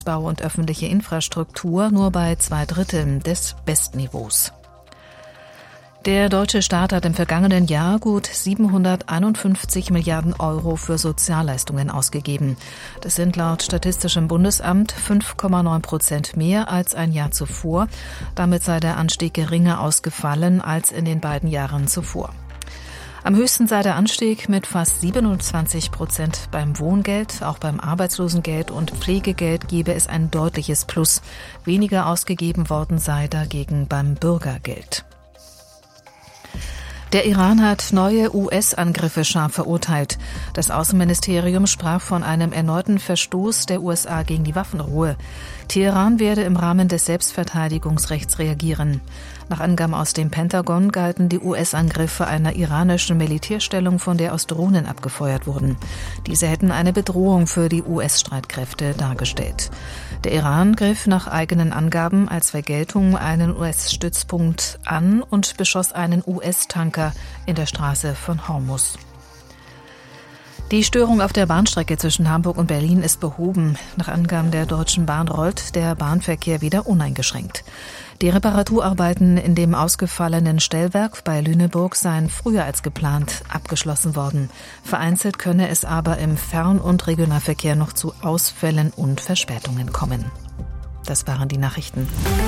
Bau und öffentliche Infrastruktur nur bei 2/3 des Bestniveaus. Der deutsche Staat hat im vergangenen Jahr gut 751 Milliarden Euro für Sozialleistungen ausgegeben. Das sind laut Statistischem Bundesamt 5,9% mehr als ein Jahr zuvor. Damit sei der Anstieg geringer ausgefallen als in den beiden Jahren zuvor. Am höchsten sei der Anstieg mit fast 27% beim Wohngeld. Auch beim Arbeitslosengeld und Pflegegeld gebe es ein deutliches Plus. Weniger ausgegeben worden sei dagegen beim Bürgergeld. Der Iran hat neue US-Angriffe scharf verurteilt. Das Außenministerium sprach von einem erneuten Verstoß der USA gegen die Waffenruhe. Teheran werde im Rahmen des Selbstverteidigungsrechts reagieren. Nach Angaben aus dem Pentagon galten die US-Angriffe einer iranischen Militärstellung, von der aus Drohnen abgefeuert wurden. Diese hätten eine Bedrohung für die US-Streitkräfte dargestellt. Der Iran griff nach eigenen Angaben als Vergeltung einen US-Stützpunkt an und beschoss einen US-Tanker in der Straße von Hormuz. Die Störung auf der Bahnstrecke zwischen Hamburg und Berlin ist behoben. Nach Angaben der Deutschen Bahn rollt der Bahnverkehr wieder uneingeschränkt. Die Reparaturarbeiten in dem ausgefallenen Stellwerk bei Lüneburg seien früher als geplant abgeschlossen worden. Vereinzelt könne es aber im Fern- und Regionalverkehr noch zu Ausfällen und Verspätungen kommen. Das waren die Nachrichten.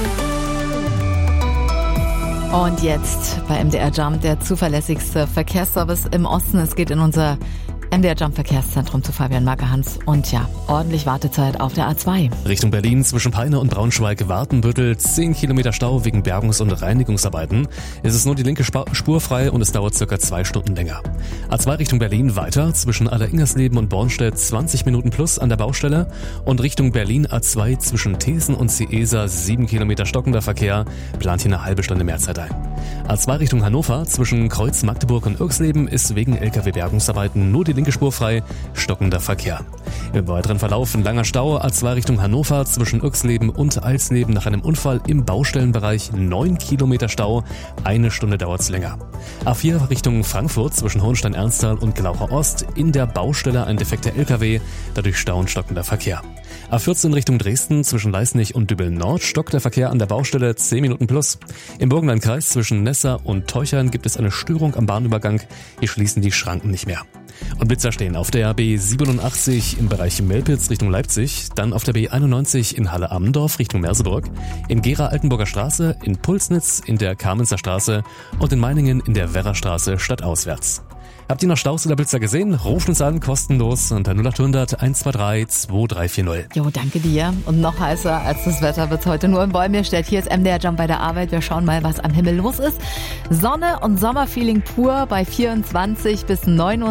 Und jetzt bei MDR Jump der zuverlässigste Verkehrsservice im Osten. Es geht in unser MDR Jump Verkehrszentrum zu Fabian Macke-Hans. Und ja, ordentlich Wartezeit auf der A2. Richtung Berlin zwischen Peine und Braunschweig-Wartenbüttel 10 Kilometer Stau wegen Bergungs- und Reinigungsarbeiten. Es ist nur die linke Spur frei und es dauert circa 2 Stunden länger. A2 Richtung Berlin weiter zwischen Alleringersleben und Bornstedt 20 Minuten plus an der Baustelle. Und Richtung Berlin A2 zwischen Thesen und Ciesa 7 Kilometer stockender Verkehr, plant hier eine halbe Stunde Mehrzeit ein. A2 Richtung Hannover zwischen Kreuz Magdeburg und Irksleben ist wegen LKW-Bergungsarbeiten nur die linke Spur frei, stockender Verkehr. Im weiteren Verlauf ein langer Stau, A2 Richtung Hannover zwischen Irksleben und Alsleben nach einem Unfall im Baustellenbereich 9 Kilometer Stau, 1 Stunde dauert's länger. A4 Richtung Frankfurt zwischen Hohenstein-Ernsthal und Glaucher Ost, in der Baustelle ein defekter LKW, dadurch Stau und stockender Verkehr. A14 Richtung Dresden zwischen Leisnig und Dübel-Nord stockt der Verkehr an der Baustelle 10 Minuten plus. Im Burgenlandkreis zwischen Nessa und Teuchern gibt es eine Störung am Bahnübergang. Hier schließen die Schranken nicht mehr. Und Blitzer stehen auf der B87 im Bereich Melpitz Richtung Leipzig, dann auf der B91 in Halle-Amendorf Richtung Merseburg, in Gera-Altenburger Straße, in Pulsnitz, in der Kamenzer Straße und in Meiningen in der Werrastraße stadtauswärts. Habt ihr noch Staus oder Blitzer gesehen? Ruft uns an, kostenlos unter 0800 123 2340. Jo, danke dir. Und noch heißer als das Wetter wird's heute nur in Bäumierstedt. Hier ist MDR Jump bei der Arbeit. Wir schauen mal, was am Himmel los ist. Sonne und Sommerfeeling pur bei 24 bis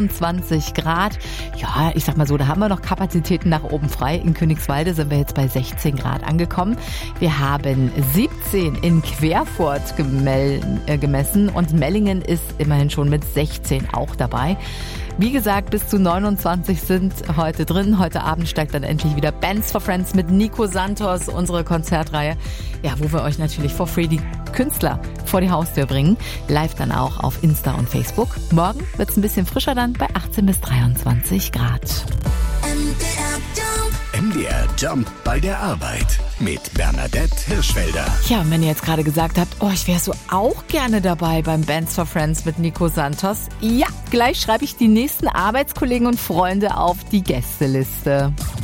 29 Grad. Ja, ich sag mal so, da haben wir noch Kapazitäten nach oben frei. In Königswalde sind wir jetzt bei 16 Grad angekommen. Wir haben 17 in Querfurt gemessen und Mellingen ist immerhin schon mit 16 auch dabei. Wie gesagt, bis zu 29 sind heute drin. Heute Abend steigt dann endlich wieder Bands for Friends mit Nico Santos, unsere Konzertreihe. Ja, wo wir euch natürlich for free die Künstler vor die Haustür bringen. Live dann auch auf Insta und Facebook. Morgen wird es ein bisschen frischer dann bei 18 bis 23 Grad. MDR Jump bei der Arbeit mit Bernadette Hirschfelder. Ja, und wenn ihr jetzt gerade gesagt habt, oh, ich wäre so auch gerne dabei beim Bands for Friends mit Nico Santos. Ja, gleich schreibe ich die nächsten Arbeitskollegen und Freunde auf die Gästeliste.